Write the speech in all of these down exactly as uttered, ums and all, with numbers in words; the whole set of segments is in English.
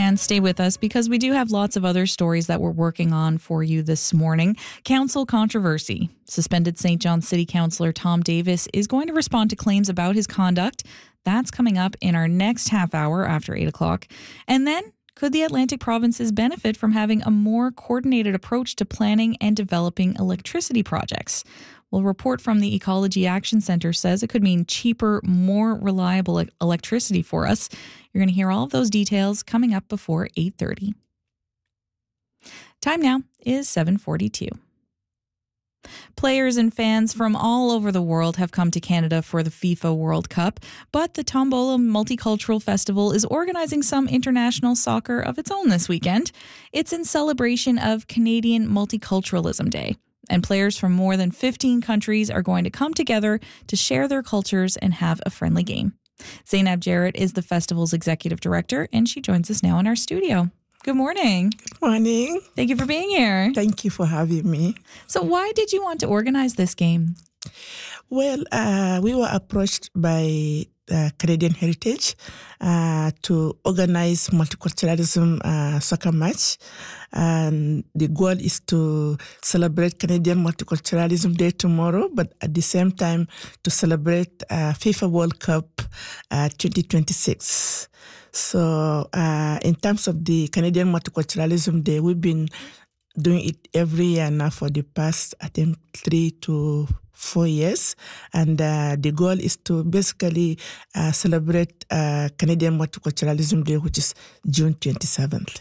And stay with us because we do have lots of other stories that we're working on for you this morning. Council controversy. Suspended Saint John City Councillor Tom Davis is going to respond to claims about his conduct. That's coming up in our next half hour after eight o'clock. And then, could the Atlantic provinces benefit from having a more coordinated approach to planning and developing electricity projects? Well, a report from the Ecology Action Centre says it could mean cheaper, more reliable electricity for us. You're going to hear all of those details coming up before eight thirty. Time now is seven forty-two. Players and fans from all over the world have come to Canada for the FIFA World Cup, but the Tombola Multicultural Festival is organizing some international soccer of its own this weekend. It's in celebration of Canadian Multiculturalism Day, and players from more than fifteen countries are going to come together to share their cultures and have a friendly game. Zainab Jarrett is the festival's executive director, and she joins us now in our studio. Good morning. Good morning. Thank you for being here. Thank you for having me. So why did you want to organize this game? Well, uh, we were approached by uh, Canadian Heritage uh, to organize multiculturalism uh, soccer match. And the goal is to celebrate Canadian Multiculturalism Day tomorrow, but at the same time to celebrate uh, FIFA World Cup uh, twenty twenty-six. So uh, in terms of the Canadian Multiculturalism Day, we've been doing it every year now for the past, I think, three to four years. And uh, the goal is to basically uh, celebrate uh, Canadian Multiculturalism Day, which is June twenty-seventh.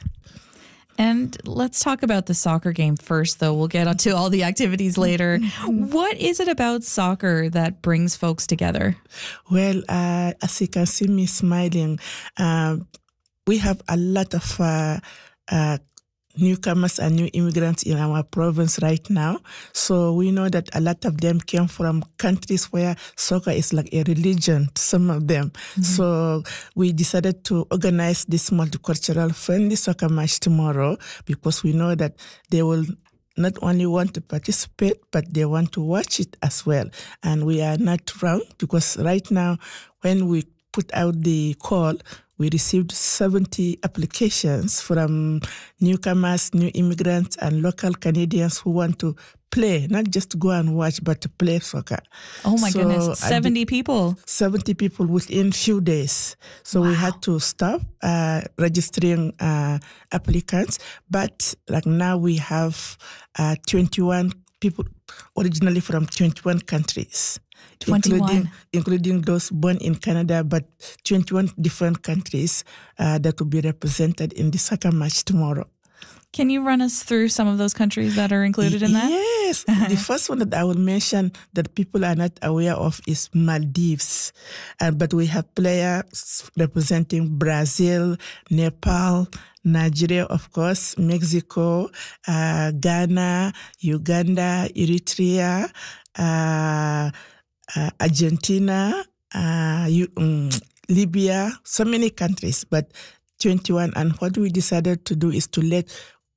And let's talk about the soccer game first, though. We'll get onto all the activities later. What is it about soccer that brings folks together? Well, uh, as you can see me smiling, uh, we have a lot of uh, uh, newcomers and new immigrants in our province right now. So we know that a lot of them came from countries where soccer is like a religion, some of them. Mm-hmm. So we decided to organize this multicultural friendly soccer match tomorrow because we know that they will not only want to participate, but they want to watch it as well. And we are not wrong because right now when we put out the call, we received seventy applications from newcomers, new immigrants, and local Canadians who want to play, not just to go and watch, but to play soccer. Oh my so goodness, seventy people. seventy people within few days. So wow. We had to stop uh, registering uh, applicants. But like now we have uh, twenty-one people originally from twenty-one countries. twenty-one. Including, including those born in Canada, but twenty-one different countries uh, that will be represented in the soccer match tomorrow. Can you run us through some of those countries that are included in that? Yes. The first one that I will mention that people are not aware of is Maldives. Uh, but we have players representing Brazil, Nepal, Nigeria, of course, Mexico, uh, Ghana, Uganda, Eritrea, uh, Uh, Argentina, uh, you, um, Libya, so many countries, but twenty-one. And what we decided to do is to let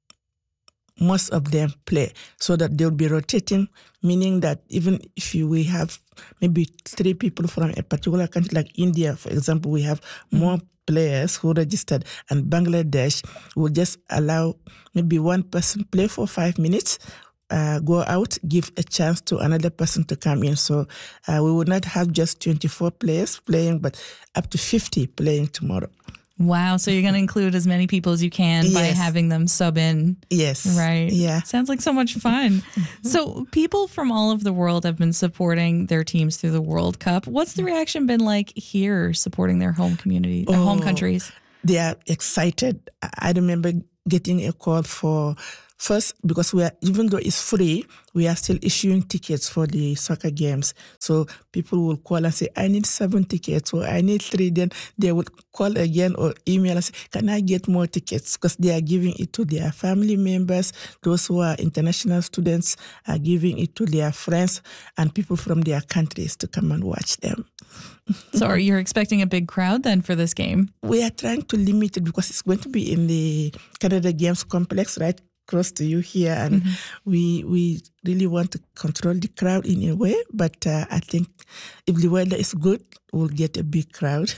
most of them play so that they'll be rotating, meaning that even if you, we have maybe three people from a particular country, like India, for example, we have mm-hmm. more players who registered, and Bangladesh will just allow maybe one person play for five minutes, Uh, go out, give a chance to another person to come in. So uh, we will not have just twenty-four players playing, but up to fifty playing tomorrow. Wow. So you're going to include as many people as you can yes. by having them sub in. Yes. Right. Yeah. Sounds like so much fun. So people from all over the world have been supporting their teams through the World Cup. What's the reaction been like here supporting their home community, oh, home countries? They are excited. I remember getting a call for First, because we are, even though it's free, we are still issuing tickets for the soccer games. So people will call and say, I need seven tickets or I need three. Then they would call again or email and say, can I get more tickets? Because they are giving it to their family members. Those who are international students are giving it to their friends and people from their countries to come and watch them. So are you expecting a big crowd then for this game? We are trying to limit it because it's going to be in the Canada Games complex, right? close to you here, and mm-hmm. we we really want to control the crowd in a way. But uh, I think if the weather is good, we'll get a big crowd.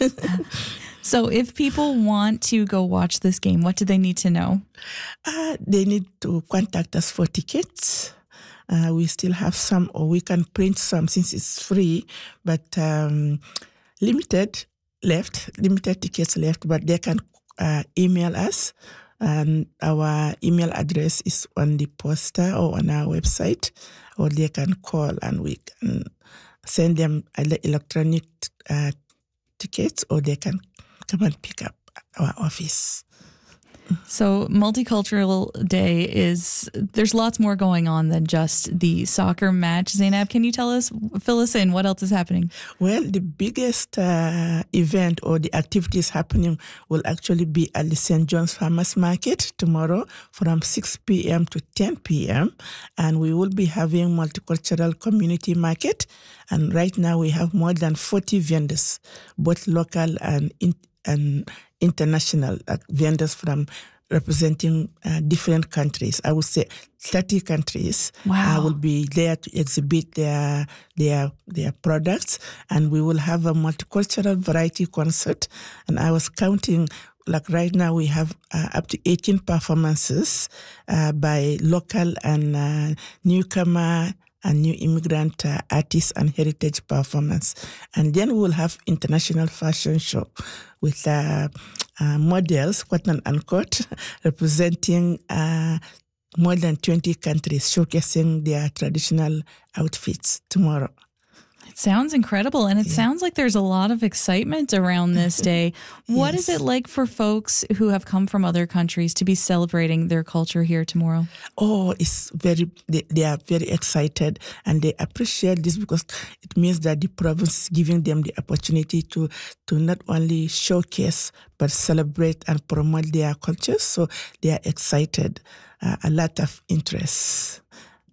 So if people want to go watch this game, what do they need to know? Uh, they need to contact us for tickets. Uh, we still have some, or we can print some since it's free, but um, limited left, limited tickets left, but they can uh, email us. And our email address is on the poster or on our website, or they can call and we can send them electronic uh, tickets, or they can come and pick up our office. So Multicultural Day is, there's lots more going on than just the soccer match. Zainab, can you tell us, fill us in, what else is happening? Well, the biggest uh, event or the activities happening will actually be at the Saint John's Farmers Market tomorrow from six p.m. to ten p.m. And we will be having multicultural community market. And right now we have more than forty vendors, both local and in, and international uh, vendors from representing uh, different countries. I would say thirty countries wow. uh, will be there to exhibit their their their products, and we will have a multicultural variety concert. And I was counting, like right now we have uh, up to eighteen performances uh, by local and uh, newcomer and new immigrant uh, artists and heritage performance. And then we'll have international fashion show with uh, uh, models, quote and unquote, representing uh, more than twenty countries, showcasing their traditional outfits tomorrow. It sounds incredible. And it yeah. sounds like there's a lot of excitement around this day. What yes. is it like for folks who have come from other countries to be celebrating their culture here tomorrow? Oh, it's very, they, they are very excited and they appreciate this because it means that the province is giving them the opportunity to, to not only showcase, but celebrate and promote their cultures. So they are excited, uh, a lot of interest.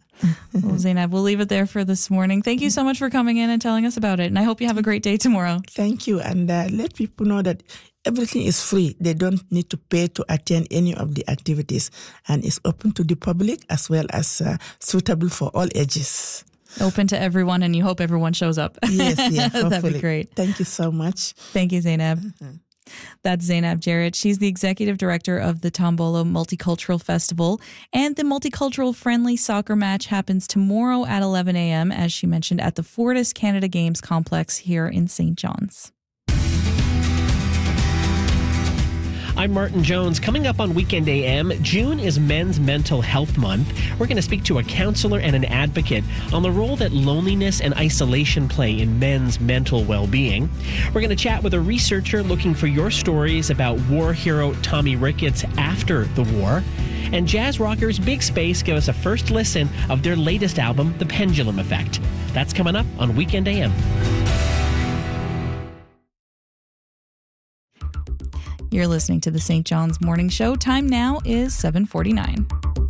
Well, Zainab, we'll leave it there for this morning. Thank you so much for coming in and telling us about it. And I hope you have a great day tomorrow. Thank you. And uh, let people know that everything is free. They don't need to pay to attend any of the activities. And it's open to the public as well as uh, suitable for all ages. Open to everyone, and you hope everyone shows up. Yes, yes. That'd be great. Thank you so much. Thank you, Zainab. Mm-hmm. That's Zainab Jarrett. She's the executive director of the Tombolo Multicultural Festival. And the multicultural friendly soccer match happens tomorrow at eleven a.m., as she mentioned, at the Fortis Canada Games Complex here in Saint John's. I'm Martin Jones. Coming up on Weekend A M, June is Men's Mental Health Month. We're going to speak to a counselor and an advocate on the role that loneliness and isolation play in men's mental well-being. We're going to chat with a researcher looking for your stories about war hero Tommy Ricketts after the war. And jazz rockers Big Space give us a first listen of their latest album, The Pendulum Effect. That's coming up on Weekend A M. You're listening to the Saint John's Morning Show. Time now is seven forty-nine.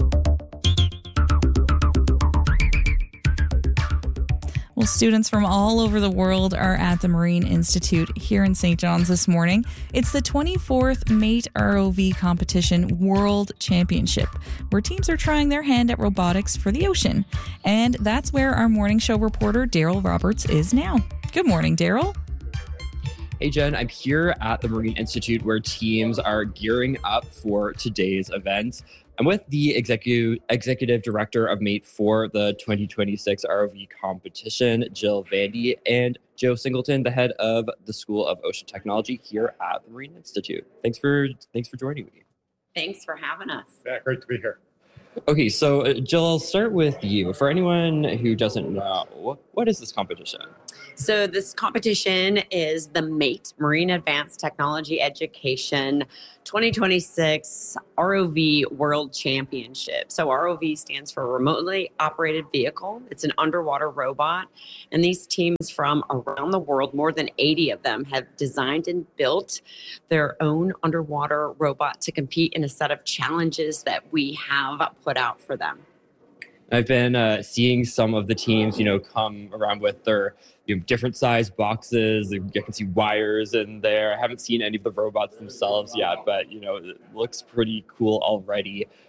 Well, students from all over the world are at the Marine Institute here in Saint John's this morning. It's the twenty-fourth MATE R O V Competition World Championship, where teams are trying their hand at robotics for the ocean. And that's where our morning show reporter, Daryl Roberts, is now. Good morning, Daryl. Hey, Jen, I'm here at the Marine Institute where teams are gearing up for today's event. I'm with the executive executive director of MATE for the twenty twenty-six R O V competition, Jill Vandy, and Joe Singleton, the head of the School of Ocean Technology here at the Marine Institute. Thanks for thanks for joining me. Thanks for having us. Yeah, great to be here. Okay, so uh, Jill, I'll start with you. For anyone who doesn't know, what is this competition? So this competition is the MATE, Marine Advanced Technology Education twenty twenty-six R O V World Championship. So R O V stands for Remotely Operated Vehicle. It's an underwater robot. And these teams from around the world, more than eighty of them, have designed and built their own underwater robot to compete in a set of challenges that we have put out for them. I've been uh, seeing some of the teams, you know, come around with their you know, different size boxes. You can see wires in there. I haven't seen any of the robots themselves yet, but, you know, it looks pretty cool already.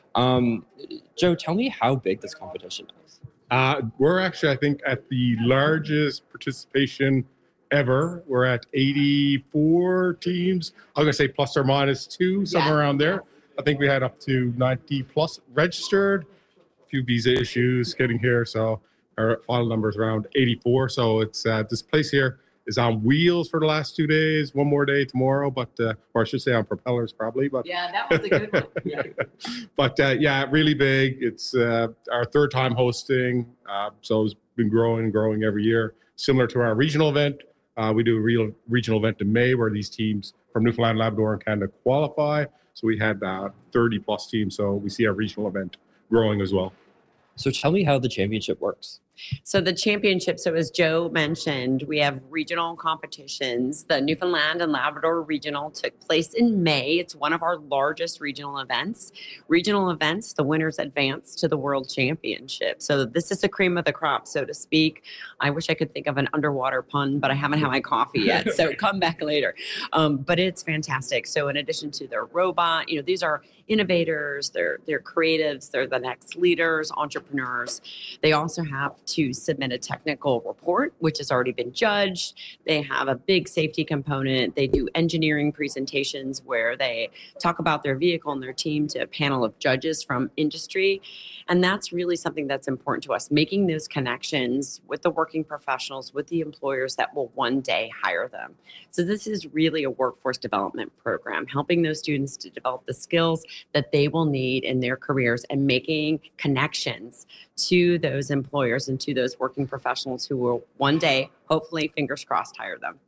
Um, Joe, tell me how big this competition is. Uh, we're actually, I think, at the largest participation ever. We're at eighty-four teams. I'm going to say plus or minus two, somewhere Yeah. around there. I think we had up to ninety plus registered. A few visa issues getting here, so our final number is around eighty-four. So it's uh, this place here is on wheels for the last two days. One more day tomorrow, but uh, or I should say on propellers probably. But Yeah, that was a good one. Yeah. but uh, yeah, really big. It's uh, our third time hosting, uh, so it's been growing and growing every year. Similar to our regional event, uh, we do a real regional event in May where these teams from Newfoundland, Labrador, and Canada qualify. So we had uh, thirty plus teams. So we see our regional event growing as well. So tell me how the championship works. So the championship, so as Joe mentioned, we have regional competitions. The Newfoundland and Labrador Regional took place in May. It's one of our largest regional events. Regional events, the winners advance to the World Championship. So this is the cream of the crop, so to speak. I wish I could think of an underwater pun, but I haven't had my coffee yet, so come back later. Um, but it's fantastic. So in addition to their robot, you know, these are innovators, they're, they're creatives, they're the next leaders, entrepreneurs. They also have to submit a technical report, which has already been judged. They have a big safety component. They do engineering presentations where they talk about their vehicle and their team to a panel of judges from industry. And that's really something that's important to us, making those connections with the working professionals, with the employers that will one day hire them. So this is really a workforce development program, helping those students to develop the skills that they will need in their careers and making connections to those employers and to those working professionals who will one day, hopefully, fingers crossed, hire them.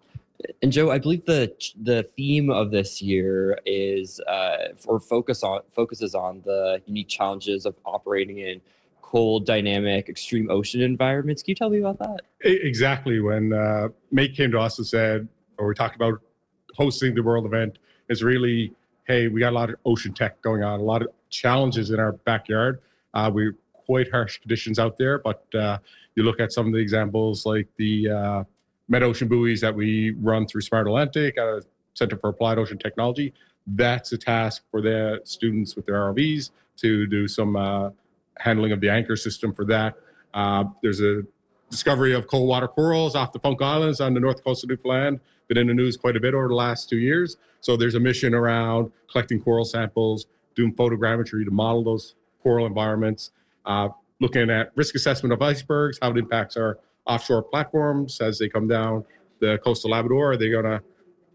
And Joe, I believe the the theme of this year is uh, or focus on focuses on the unique challenges of operating in cold, dynamic, extreme ocean environments. Can you tell me about that? Exactly. When uh, Mate came to us and said, or we talked about hosting the world event, it's really, hey, we got a lot of ocean tech going on, a lot of challenges in our backyard. Uh, we're quite harsh conditions out there, but uh, you look at some of the examples like the uh, meta-ocean buoys that we run through Smart Atlantic at a Center for Applied Ocean Technology. That's a task for the students with their R O Vs to do some uh, handling of the anchor system for that. Uh, there's a discovery of cold water corals off the Funk Islands on the north coast of Newfoundland. Been in the news quite a bit over the last two years. So there's a mission around collecting coral samples, doing photogrammetry to model those coral environments, uh, looking at risk assessment of icebergs, how it impacts our offshore platforms as they come down the coastal Labrador. Are they going to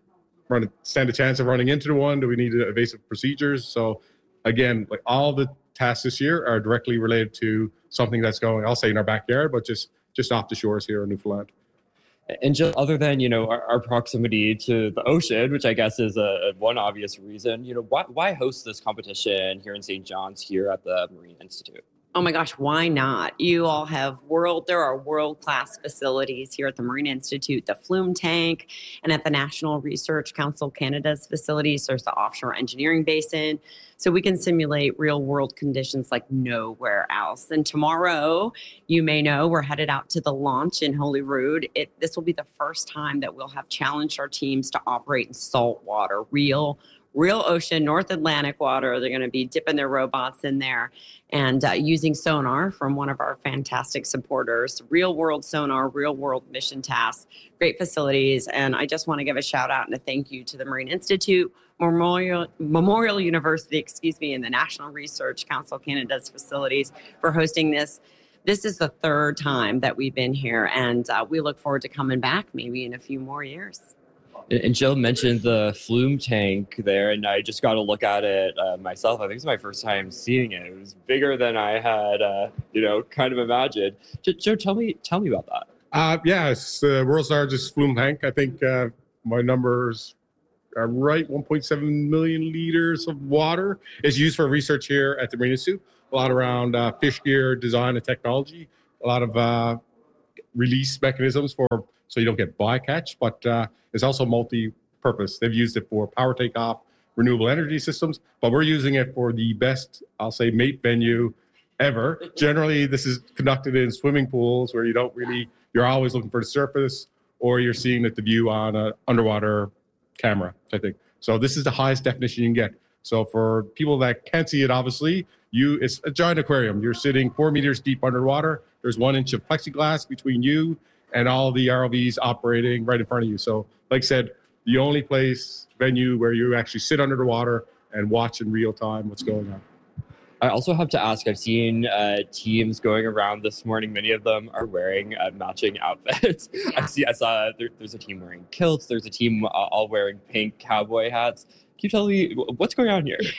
run stand a chance of running into one? Do we need evasive procedures? So again, like all the tasks this year are directly related to something that's going, I'll say in our backyard, but just just off the shores here in Newfoundland. And just other than, you know, our, our proximity to the ocean, which I guess is a, one obvious reason, you know, why, why host this competition here in Saint John's here at the Marine Institute? Oh my gosh, why not? You all have world, there are world-class facilities here at the Marine Institute, the Flume Tank, and at the National Research Council Canada's facilities, there's the offshore engineering basin. So we can simulate real-world conditions like nowhere else. And tomorrow, you may know, we're headed out to the launch in Holyrood. It, this will be the first time that we'll have challenged our teams to operate in salt water, real real ocean, North Atlantic water. They're going to be dipping their robots in there and uh, using sonar from one of our fantastic supporters, real world sonar, real world mission tasks, great facilities. And I just want to give a shout out and a thank you to the Marine Institute, Memorial, Memorial University, excuse me, and the National Research Council Canada's facilities for hosting this. This is the third time that we've been here, and uh, we look forward to coming back maybe in a few more years. And Jill mentioned the Flume Tank there, and I just got to look at it uh, myself. I think it's my first time seeing it. It was bigger than I had, uh, you know, kind of imagined. Joe, tell me, tell me about that. Uh, yeah, it's the world's largest flume tank. I think uh, my numbers are right. one point seven million liters of water is used for research here at the Marine Institute. A lot around uh, fish gear design and technology. A lot of uh, release mechanisms for so you don't get bycatch, but uh, it's also multi-purpose. They've used it for power takeoff, renewable energy systems, but we're using it for the best, I'll say, mate venue ever. Generally, this is conducted in swimming pools where you don't really, you're always looking for the surface, or you're seeing it the view on an underwater camera, I think. So this is the highest definition you can get. So for people that can't see it, obviously, you it's a giant aquarium. You're sitting four meters deep underwater. There's one inch of plexiglass between you and all the R O Vs operating right in front of you. So like I said, the only place, venue where you actually sit under the water and watch in real time what's going on. I also have to ask, I've seen uh, teams going around this morning. Many of them are wearing uh, matching outfits. I see. I saw there, there's a team wearing kilts. There's a team uh, all wearing pink cowboy hats. Can you tell me what's going on here?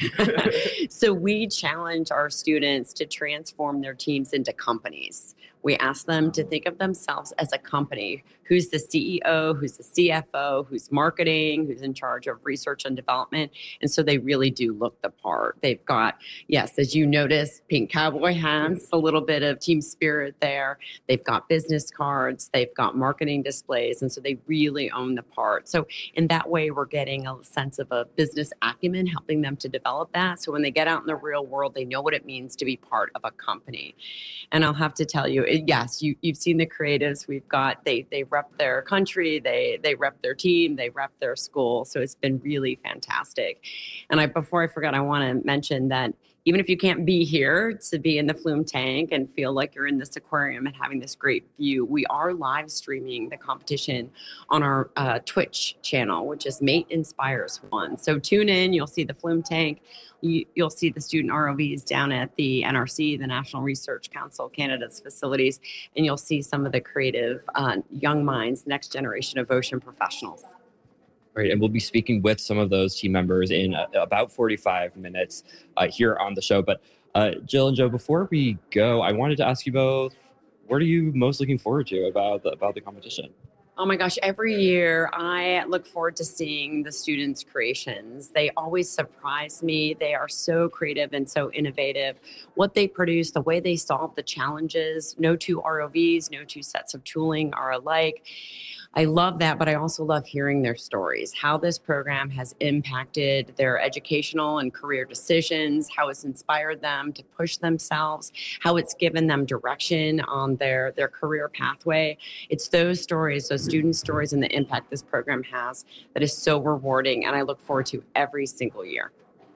So we challenge our students to transform their teams into companies. We ask them to think of themselves as a company. Who's the C E O? Who's the C F O? Who's marketing? Who's in charge of research and development? And so they really do look the part. They've got, yes, as you notice, pink cowboy hats, a little bit of team spirit there. They've got business cards. They've got marketing displays. And so they really own the part. So in that way, we're getting a sense of a business acumen, helping them to develop that. So when they get out in the real world, they know what it means to be part of a company. And I'll have to tell you, yes, you, you've seen the creatives. We've got, they they rep their country, they they rep their team, they rep their school. So it's been really fantastic. And I before I forget, I want to mention that even if you can't be here to be in the Flume Tank and feel like you're in this aquarium and having this great view, we are live streaming the competition on our uh, Twitch channel, which is Mate Inspires One. So tune in, you'll see the Flume Tank. You, you'll see the student R O Vs down at the N R C, the National Research Council Canada's facilities, and you'll see some of the creative uh, young minds, next generation of ocean professionals. Right, and we'll be speaking with some of those team members in uh, about forty-five minutes uh, here on the show. But uh, Jill and Joe, before we go, I wanted to ask you both, what are you most looking forward to about the, about the competition? Oh my gosh, every year I look forward to seeing the students' creations. They always surprise me. They are so creative and so innovative. What they produce, the way they solve the challenges, no two R O Vs, no two sets of tooling are alike. I love that, but I also love hearing their stories, how this program has impacted their educational and career decisions, how it's inspired them to push themselves, how it's given them direction on their, their career pathway. It's those stories, those student stories, and the impact this program has that is so rewarding, and I look forward to every single year.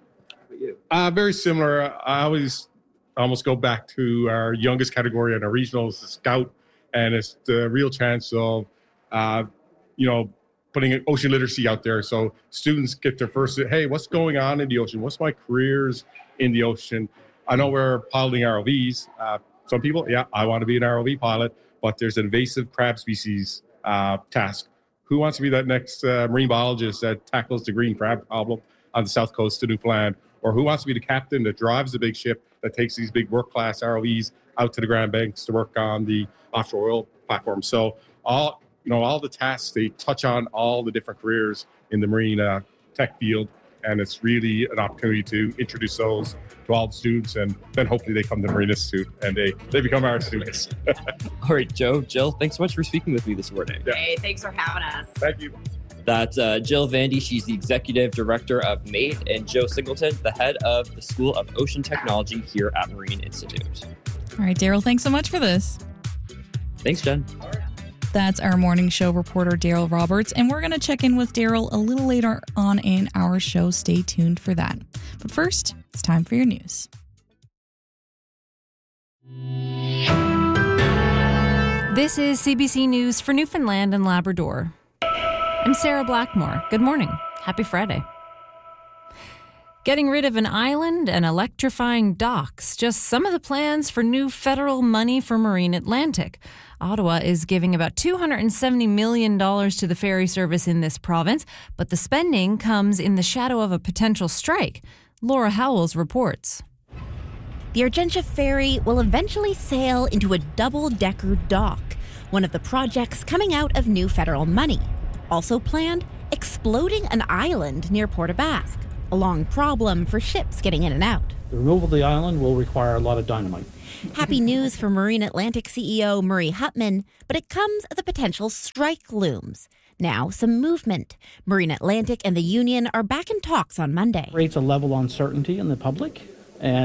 Uh, very similar. I always almost go back to our youngest category in our regionals, the Scout, and it's the real chance of Uh, you know, putting ocean literacy out there. So students get their first, hey, what's going on in the ocean? What's my careers in the ocean? I know we're piloting R O Vs. Uh, some people, yeah, I want to be an R O V pilot, but there's an invasive crab species uh, task. Who wants to be that next uh, marine biologist that tackles the green crab problem on the south coast of Newfoundland? Or who wants to be the captain that drives the big ship that takes these big work-class R O Vs out to the Grand Banks to work on the offshore oil platform? So all You know, all the tasks, they touch on all the different careers in the marine uh, tech field. And it's really an opportunity to introduce those to all the students. And then hopefully they come to the Marine Institute and they, they become our students. All right, Joe, Jill, thanks so much for speaking with me this morning. Yeah. Hey, thanks for having us. Thank you. That's uh, Jill Vandy. She's the executive director of MATE, and Joe Singleton, the head of the School of Ocean Technology here at Marine Institute. All right, Daryl, thanks so much for this. Thanks, Jen. That's our morning show reporter, Daryl Roberts, and we're going to check in with Daryl a little later on in our show. Stay tuned for that. But first, it's time for your news. This is C B C News for Newfoundland and Labrador. I'm Sarah Blackmore. Good morning. Happy Friday. Getting rid of an island and electrifying docks, just some of the plans for new federal money for Marine Atlantic. Ottawa is giving about two hundred seventy million dollars to the ferry service in this province, but the spending comes in the shadow of a potential strike. Laura Howells reports. The Argentia ferry will eventually sail into a double-decker dock, one of the projects coming out of new federal money. Also planned, exploding an island near Port aux Basques, a long problem for ships getting in and out. The removal of the island will require a lot of dynamite. Happy news for Marine Atlantic C E O Murray Hutman, but it comes as a potential strike looms. Now, some movement. Marine Atlantic and the union are back in talks on Monday. It creates a level of uncertainty in the public, and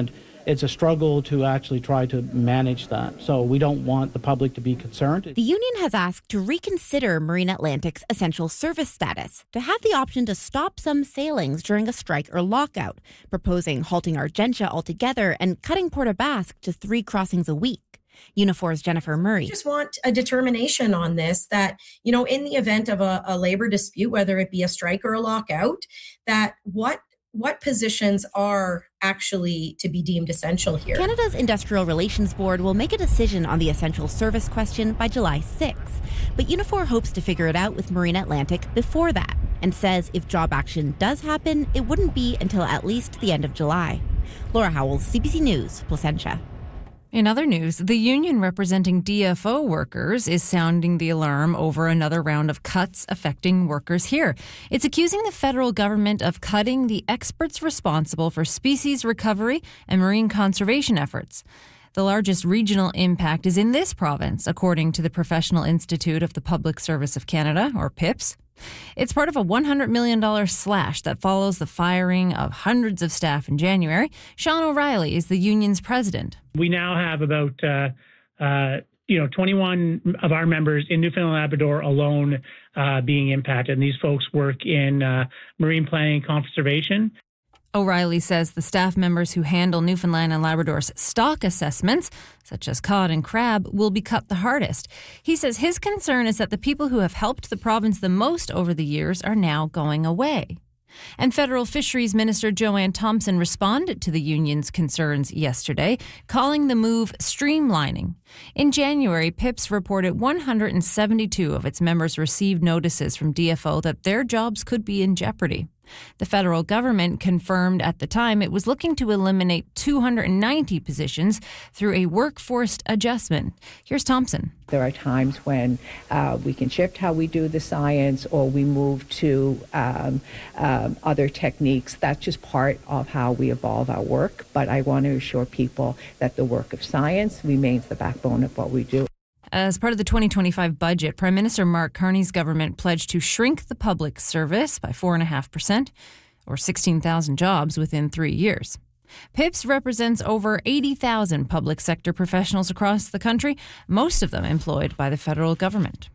it's a struggle to actually try to manage that. So we don't want the public to be concerned. The union has asked to reconsider Marine Atlantic's essential service status to have the option to stop some sailings during a strike or lockout, proposing halting Argentia altogether and cutting Port aux Basques to three crossings a week. Unifor's Jennifer Murray. We just want a determination on this that, you know, in the event of a, a labor dispute, whether it be a strike or a lockout, that what what positions are actually to be deemed essential here. Canada's Industrial Relations Board will make a decision on the essential service question by July sixth. But Unifor hopes to figure it out with Marine Atlantic before that and says if job action does happen, it wouldn't be until at least the end of July. Laura Howell, C B C News, Placentia. In other news, the union representing D F O workers is sounding the alarm over another round of cuts affecting workers here. It's accusing the federal government of cutting the experts responsible for species recovery and marine conservation efforts. The largest regional impact is in this province, according to the Professional Institute of the Public Service of Canada, or PIPS. It's part of a one hundred million dollars slash that follows the firing of hundreds of staff in January. Sean O'Reilly is the union's president. We now have about uh, uh, you know twenty-one of our members in Newfoundland and Labrador alone uh, being impacted. And these folks work in uh, marine planning and conservation. O'Reilly says the staff members who handle Newfoundland and Labrador's stock assessments, such as cod and crab, will be cut the hardest. He says his concern is that the people who have helped the province the most over the years are now going away. And Federal Fisheries Minister Joanne Thompson responded to the union's concerns yesterday, calling the move streamlining. In January, PIPS reported one hundred seventy-two of its members received notices from D F O that their jobs could be in jeopardy. The federal government confirmed at the time it was looking to eliminate two hundred ninety positions through a workforce adjustment. Here's Thompson. There are times when uh, we can shift how we do the science or we move to um, um, other techniques. That's just part of how we evolve our work. But I want to assure people that the work of science remains the backbone of what we do. As part of the twenty twenty-five budget, Prime Minister Mark Carney's government pledged to shrink the public service by four point five percent, or sixteen thousand jobs within three years. PIPS represents over eighty thousand public sector professionals across the country, most of them employed by the federal government.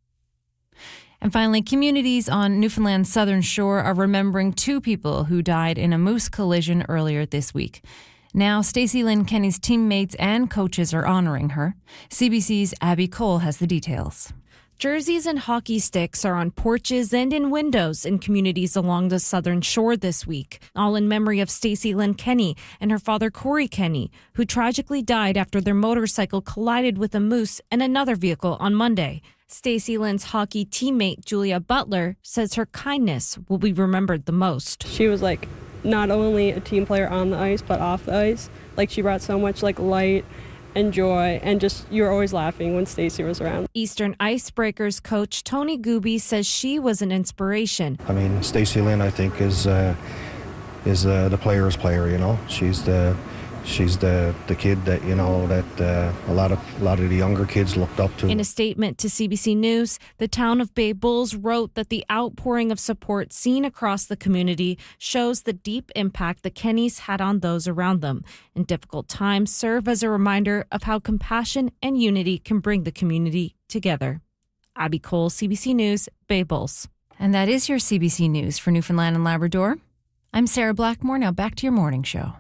And finally, communities on Newfoundland's southern shore are remembering two people who died in a moose collision earlier this week. Now, Stacey Lynn Kenny's teammates and coaches are honoring her. C B C's Abby Cole has the details. Jerseys and hockey sticks are on porches and in windows in communities along the southern shore this week, all in memory of Stacey Lynn Kenny and her father Corey Kenny, who tragically died after their motorcycle collided with a moose and another vehicle on Monday. Stacey Lynn's hockey teammate Julia Butler says her kindness will be remembered the most. She was like not only a team player on the ice, but off the ice. Like, she brought so much like light and joy, and just you were always laughing when Stacey was around. Eastern Icebreakers coach Tony Gooby says she was an inspiration. I mean, Stacey Lynn, I think, is uh, is uh, the player's player. You know, she's the she's the the kid that you know that uh, a lot of a lot of the younger kids looked up to. In a statement to C B C News, the town of Bay Bulls wrote that the outpouring of support seen across the community shows the deep impact the Kennys had on those around them. And difficult times serve as a reminder of how compassion and unity can bring the community together. Abby Cole, C B C News, Bay Bulls. And that is your C B C News for Newfoundland and Labrador. I'm Sarah Blackmore. Now back to your morning show.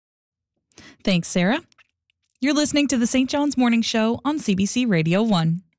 Thanks, Sarah. You're listening to the Saint John's Morning Show on C B C Radio one.